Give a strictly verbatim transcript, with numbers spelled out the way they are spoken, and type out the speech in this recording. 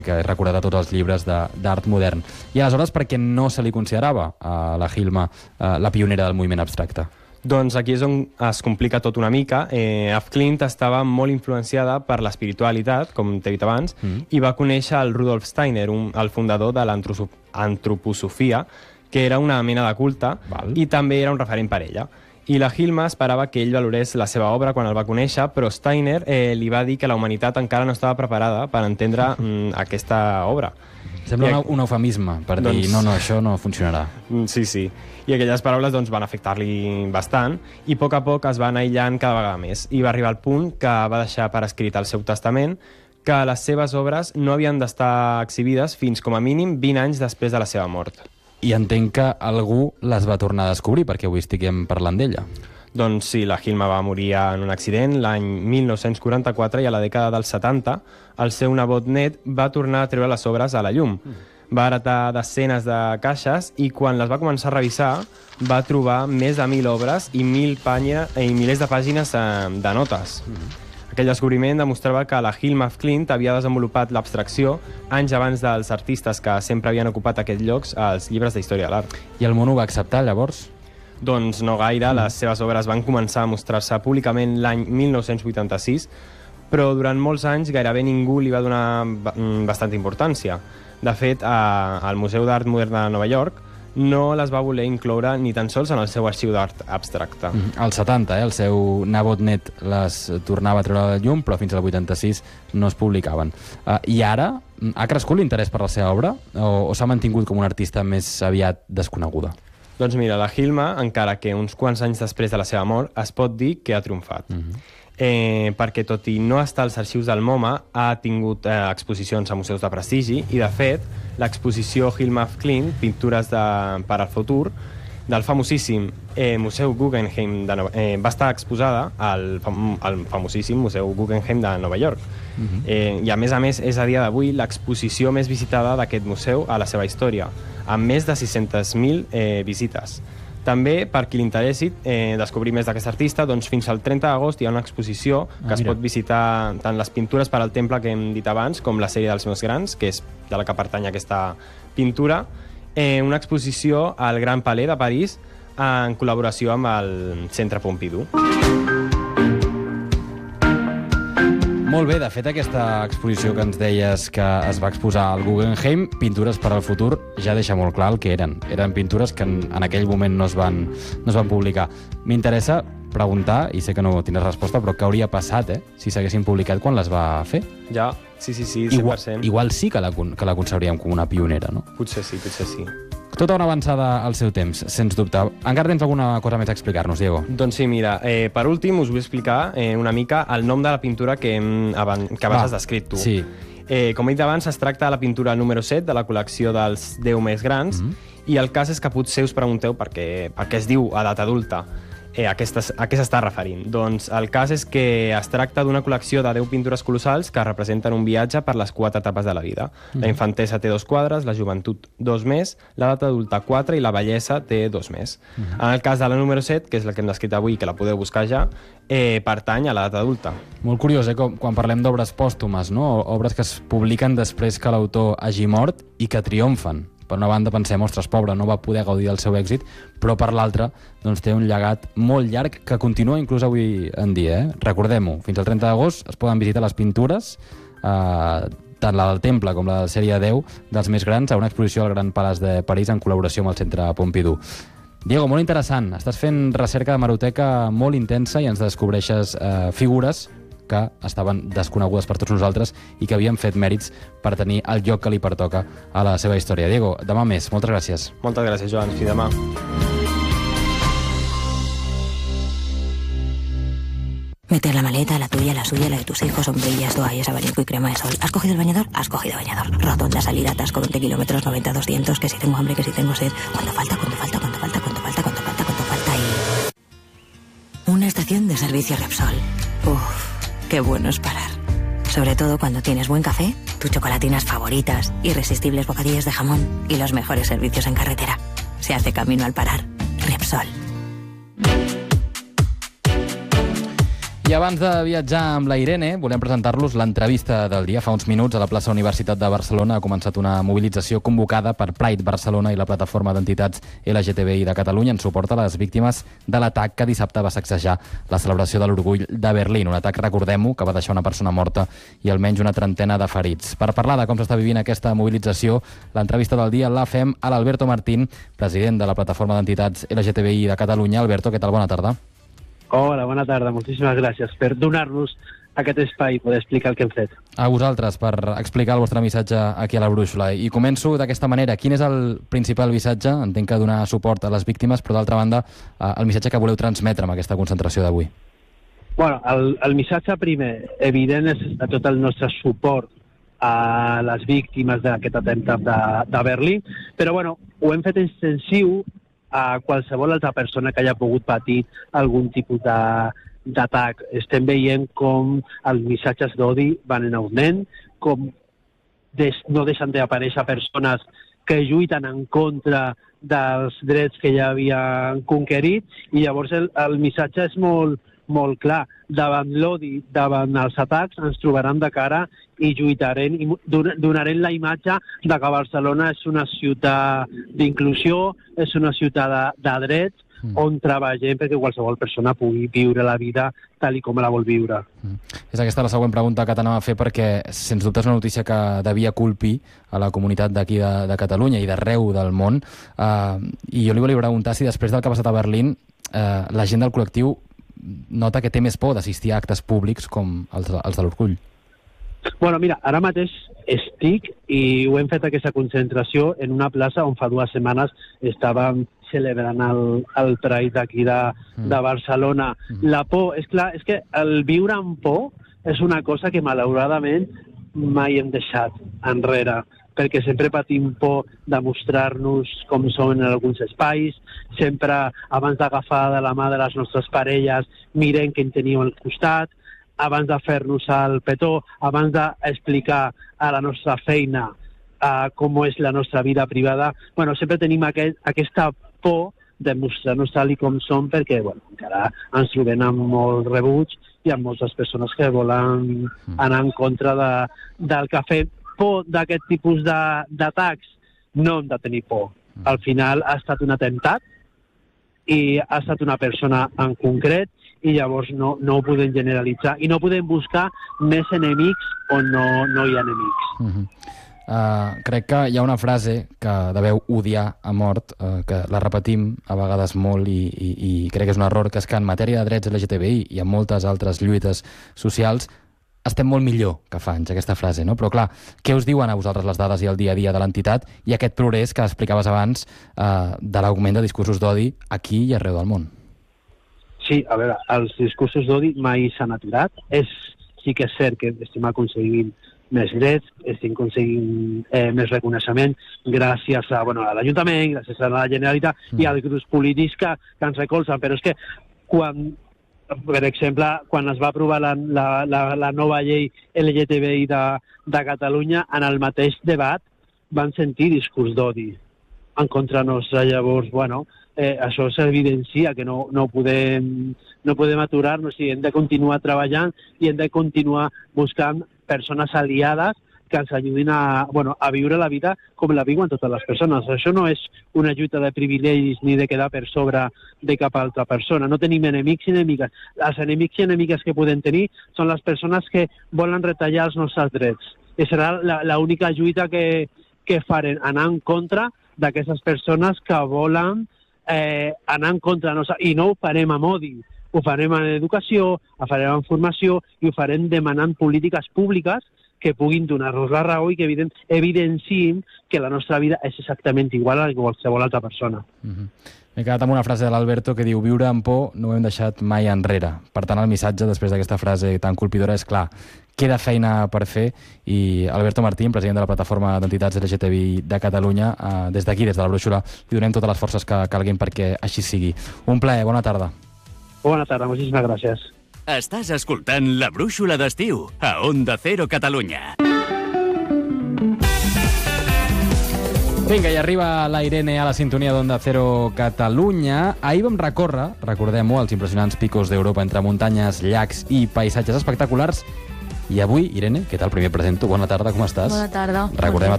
que he recordat a tots els llibres d'art modern. I aleshores, per què no se li considerava a la Hilma eh, la pionera del moviment abstracte? Doncs aquí és on es complica tot una mica. Eh, Eve Klint estava molt influenciada per l'espiritualitat, com t'he dit abans, mm. i va conèixer el Rudolf Steiner, un, el fundador de l'antroposofia, que era una mena de culte, Val. I també era un referent per ella. I la Hilma esperava que ell valorés la seva obra quan el va conèixer, però Steiner eh, li va dir que la humanitat encara no estava preparada per entendre mm, aquesta obra. Sembla I, un eufemisme per doncs, dir no, no, això no funcionarà. Sí, sí. I aquelles paraules doncs, van afectar-li bastant i a poc a poc es van aïllant cada vegada més. I va arribar al punt que va deixar per escrit al seu testament que les seves obres no havien d'estar exhibides fins com a mínim vint anys després de la seva mort. I entenc que algú les va tornar a descobrir, perquè avui estiguem parlant d'ella. Doncs sí, la Hilma va morir en un accident l'any mil nou-cents quaranta-quatre i a la dècada dels setanta el seu nebot net va tornar a treure les obres a la llum. Va heretar desenes de caixes i quan les va començar a revisar va trobar més de mil obres i, mil pàgina, i milers de pàgines de notes. Aquell descobriment demostrava que la Hilma af Klint havia desenvolupat l'abstracció anys abans dels artistes que sempre havien ocupat aquests llocs als llibres d'història de l'art. I el món ho va acceptar, llavors? Doncs no gaire. Les seves obres van començar a mostrar-se públicament l'any mil nou-cents vuitanta-sis, però durant molts anys gairebé ningú li va donar bastanta importància. De fet, al Museu d'Art Modern de Nova York no les va voler incloure ni tan sols en el seu arxiu d'art abstracte. Al setanta, eh, el seu nebot net les tornava a treure a la llum, però fins al vuitanta-sis no es publicaven. Uh, I ara ha crescut l'interès per la seva obra o, o s'ha mantingut com una artista més aviat desconeguda? Doncs mira, la Hilma, encara que uns quants anys després de la seva mort, es pot dir que ha triomfat. Uh-huh. Eh, perquè tot i no estar als arxius del MoMA, ha tingut eh, exposicions a museus de prestigi i, de fet, l'exposició Hilma af Klint, Pintures de, per al futur, del famosíssim eh, Museu Guggenheim de Nova, eh, va estar exposada al, fam, al famosíssim Museu Guggenheim de Nova York. Uh-huh. eh, I, a més a més, és a dia d'avui l'exposició més visitada d'aquest museu a la seva història, amb més de sis-centes mil eh, visites. També, per qui li interessi eh, descobrir més d'aquest artista, doncs fins al trenta d'agost hi ha una exposició que ah, es pot visitar tant les pintures per al temple que hem dit abans, com la sèrie dels més grans, que és de la que pertany aquesta pintura, eh, una exposició al Gran Palais de París en col·laboració amb el Centre Pompidou. Molt bé, de fet, aquesta exposició que ens deies que es va exposar al Guggenheim, Pintures per al futur, ja deixa molt clar el que eren. Eren pintures que en, en aquell moment no es van, no es van publicar. M'interessa preguntar, i sé que no tindràs resposta, però què hauria passat, eh, si s'haguessin publicat quan les va fer? Ja, sí, sí, sí, cent per cent. Igual, igual sí que la, que la conservaríem com una pionera, no? Potser sí, potser sí. Tota una avançada al seu temps, sens dubte. Encara tens alguna cosa més a explicar-nos, Diego? Doncs sí, mira, eh, per últim us vull explicar eh, una mica el nom de la pintura que, hem, aban que abans Va, has descrit tu. Sí. Eh, com he dit abans, es tracta de la pintura número set de la col·lecció dels deu més grans, mm-hmm. i el cas és que potser us pregunteu per què, per què es diu edat adulta. Eh, a, aquesta, a què s'està referint? Doncs el cas és que es tracta d'una col·lecció de deu pintures colossals que representen un viatge per les quatre etapes de la vida. Mm. La infantesa té dos quadres, la joventut dos més, l'edat adulta quatre i la vellesa té dos més. Mm. En el cas de la número set, que és la que hem descrit avui, que la podeu buscar ja, eh, pertany a l'edat adulta. Molt curiós, eh? Com, quan parlem d'obres pòstumes, no? Obres que es publiquen després que l'autor hagi mort i que triomfen. Per una banda pensem, ostres, pobre, no va poder gaudir del seu èxit, però per l'altra doncs, té un llegat molt llarg que continua inclús avui en dia. Eh? Recordem-ho, fins al trenta d'agost es poden visitar les pintures, eh, tant la del Temple com la de la sèrie deu dels més grans, a una exposició al Gran Palace de París en col·laboració amb el Centre Pompidou. Diego, molt interessant. Estàs fent recerca d'hemeroteca molt intensa i ens descobreixes eh, figures que estaven desconegudes per tots nosaltres i que havien fet mèrits per tenir el lloc que li pertoca a la seva història. Diego, demà més. Moltes gràcies. Moltes gràcies, Joan. Fins demà. Meter la maleta, la tuya, la suya, la de tus hijos, sombrillas, toallas, abanico y crema de sol. ¿Has cogido el bañador? Has cogido bañador. Rotonda, salida, atasco, veinte kilómetros, noventa, doscientos, que si tengo hambre, que si tengo sed. ¿Cuánto falta? ¿Cuánto falta? ¿Cuánto falta? ¿Cuánto falta? ¿Cuánto falta? ¿Cuánto falta? Y... una estación de servicio Repsol. Uff. Qué bueno es parar. Sobre todo cuando tienes buen café, tus chocolatinas favoritas, irresistibles bocadillos de jamón y los mejores servicios en carretera. Se hace camino al parar. Repsol. I abans de viatjar amb la Irene, volem presentar-los l'entrevista del dia. Fa uns minuts, a la plaça Universitat de Barcelona, ha començat una mobilització convocada per Pride Barcelona i la plataforma d'entitats L G T B I de Catalunya en suport a les víctimes de l'atac que dissabte va sacsejar la celebració de l'Orgull de Berlín. Un atac, recordem-ho, que va deixar una persona morta i almenys una trentena de ferits. Per parlar de com s'està vivint aquesta mobilització, l'entrevista del dia la fem a l'Alberto Martín, president de la plataforma d'entitats L G T B I de Catalunya. Alberto, què tal? Bona tarda. Hola, bona tarda. Moltíssimes gràcies per donar-nos aquest espai i poder explicar el que hem fet. A vosaltres, per explicar el vostre missatge aquí a la Brúixola. I començo d'aquesta manera. Quin és el principal missatge? Entenc que donar suport a les víctimes, però d'altra banda, el missatge que voleu transmetre amb aquesta concentració d'avui. Bueno, el, el missatge primer, evident, és de tot el nostre suport a les víctimes d'aquest atemptat de, de Berlín, però bueno, ho hem fet extensiu a qualsevol altra persona que haya pogut patir algun tipus d'atac. Estem veient com els missatges d'odi van en augment, com des, no deixen d'aparèixer persones que lluiten en contra dels drets que ja havien conquerit, i llavors el, el missatge és molt, molt clar. Davant l'odi, davant els atacs, ens trobaran de cara i lluitarem i donarem la imatge de que Barcelona és una ciutat d'inclusió, és una ciutat de, de drets, mm. on treballem perquè qualsevol persona pugui viure la vida tal i com la vol viure. Mm. És aquesta la següent pregunta que t'anava a fer, perquè sens dubte és una notícia que devia colpir a la comunitat d'aquí de, de Catalunya i d'arreu del món. Uh, I jo li volia preguntar si després del que ha passat a Berlín uh, la gent del col·lectiu nota que té més por d'assistir a actes públics com els, els de l'Orgull. Bueno, mira, ara mateix estic i ho hem fet aquesta concentració en una plaça on fa dues setmanes estàvem celebrant el, el Pride d'aquí de, mm. de Barcelona. Mm. La por, és clar, és que el viure amb por és una cosa que malauradament mai hem deixat enrere, perquè sempre patim por de mostrar-nos com som en alguns espais, sempre abans d'agafar de la mà de les nostres parelles mirem què en teniu al costat, abans de fer-nos el petó, abans d'explicar a la nostra feina uh, com és la nostra vida privada. Bueno, sempre tenim aquest, aquesta por de mostrar-nos tal i com som, perquè bueno, encara ens trobem amb molt rebuig i amb moltes persones que volen anar en contra de, del que fem. Por d'aquest tipus d'atacs, no hem de tenir por. Al final ha estat un atemptat i ha estat una persona en concret i llavors no, no ho podem generalitzar i no podem buscar més enemics on no, no hi ha enemics. Uh -huh. uh, crec que hi ha una frase que deveu odiar a mort, uh, que la repetim a vegades molt i, i, i crec que és un error, que és que en matèria de drets L G T B I i en moltes altres lluites socials estem molt millor que fa anys, aquesta frase, no? Però clar, què us diuen a vosaltres les dades i el dia a dia de l'entitat i aquest progrés que explicaves abans eh, de l'augment de discursos d'odi aquí i arreu del món? Sí, a veure, els discursos d'odi mai s'han aturat. És, sí que és cert que estem aconseguint més drets, estem aconseguint eh, més reconeixement gràcies a, bueno, a l'Ajuntament, gràcies a la Generalitat mm. i als grups polítics que, que ens recolzen, però és que quan... Per exemple, quan es va aprovar la, la, la, la nova llei L G T B I de, de Catalunya, en el mateix debat van sentir discurs d'odi en contra nostra. Llavors, bueno, eh, això s'evidencia que no, no podem, no podem aturar-nos i hem de continuar treballant i hem de continuar buscant persones aliades que ens ajudin a, bueno, a viure la vida com la viuen totes les persones. Això no és una lluita de privilegis ni de quedar per sobre de cap altra persona. No tenim enemics i enemigues. Els enemics i enemigues que podem tenir són les persones que volen retallar els nostres drets. I serà l'única lluita que, que farem, anar en contra d'aquestes persones que volen eh, anar en contra nostra. I no ho farem amb odi. Ho farem en educació, ho farem en formació i ho farem demanant polítiques públiques que puguin donar-nos la raó i que evident, evidenciem que la nostra vida és exactament igual a qualsevol altra persona. Uh-huh. M'he quedat amb una frase de l'Alberto que diu: viure amb por no ho hem deixat mai enrere. Per tant, el missatge després d'aquesta frase tan colpidora és clar. Queda feina per fer i Alberto Martín, president de la plataforma d'entitats L G T B I de Catalunya, eh, des d'aquí, des de la Brúixola, li donem totes les forces que calguin perquè així sigui. Un plaer, bona tarda. Bona tarda, moltíssimes gràcies. Estàs escoltant La Brúixola d'Estiu a Onda Cero Catalunya. Vinga, i arriba la Irene a la sintonia d'Onda Cero Catalunya. Ahir vam recórrer, recordem-ho, els impressionants picos d'Europa entre muntanyes, llacs i paisatges espectaculars. I avui, Irene, què tal? Primer presento. Bona tarda, com estàs? Bona tarda. Recordem a